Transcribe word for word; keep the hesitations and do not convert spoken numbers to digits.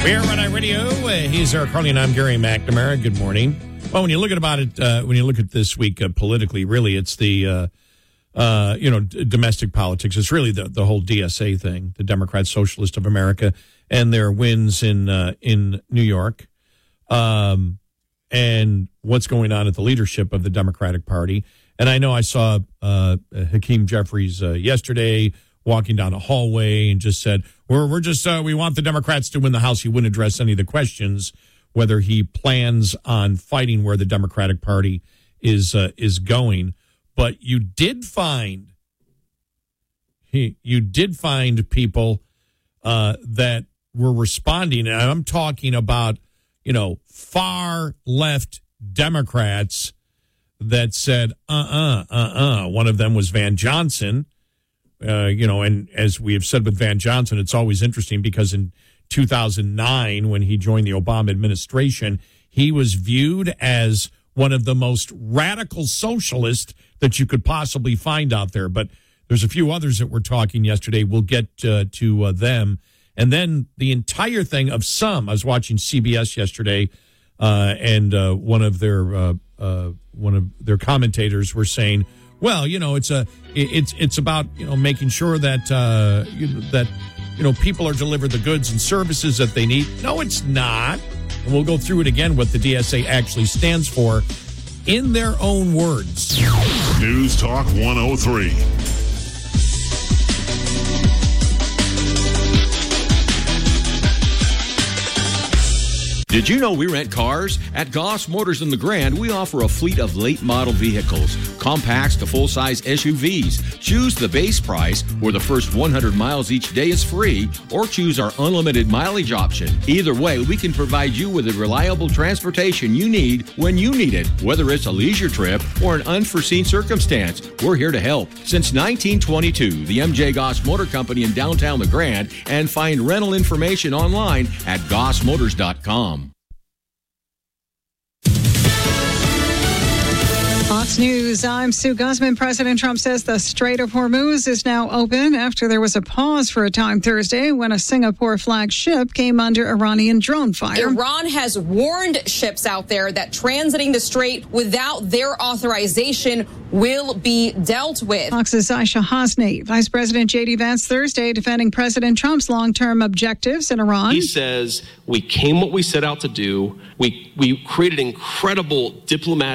We're Red Eye Radio. Uh, he's Eric Carly, and I'm Gary McNamara. Good morning. Well, when you look at about it, uh, when you look at this week uh, politically, really, it's the uh, uh, you know d- domestic politics. It's really the the whole D S A thing, the Democrat Socialist of America, and their wins in uh, in New York, um, and what's going on at the leadership of the Democratic Party. And I know I saw uh, Hakeem Jeffries uh, yesterday walking down a hallway and just said, "We're we're just uh, we want the Democrats to win the House." He wouldn't address any of the questions whether he plans on fighting where the Democratic Party is uh, is going. But you did find he you did find people uh, that were responding, and I'm talking about you know far left Democrats that said, "Uh uh uh uh." One of them was Van Johnson. Uh, you know, and as we have said with Van Johnson, it's always interesting because in two thousand nine, when he joined the Obama administration, he was viewed as one of the most radical socialists that you could possibly find out there. But there's a few others that were talking yesterday. We'll get uh, to uh, them. And then the entire thing of some, I was watching C B S yesterday, uh, and uh, one of their uh, uh, one of their commentators were saying, well, you know, it's a it's it's about, you know, making sure that uh, you know, that you know people are delivered the goods and services that they need. No, it's not. And we'll go through it again what the D S A actually stands for in their own words. News Talk one oh three. Did you know we rent cars? At Goss Motors in the Grand, we offer a fleet of late model vehicles, compacts to full-size S U Vs. Choose the base price, where the first one hundred miles each day is free, or choose our unlimited mileage option. Either way, we can provide you with the reliable transportation you need when you need it. Whether it's a leisure trip or an unforeseen circumstance, we're here to help. Since nineteen twenty-two, the M J Goss Motor Company in downtown the Grand, and find rental information online at goss motors dot com. Fox News, I'm Sue Guzman. President Trump says the Strait of Hormuz is now open after there was a pause for a time Thursday when a Singapore-flagged ship came under Iranian drone fire. Iran has warned ships out there that transiting the strait without their authorization will be dealt with. Fox's Aisha Hasni. Vice President J D Vance Thursday defending President Trump's long-term objectives in Iran. He says, we came what we set out to do. We, we created incredible diplomatic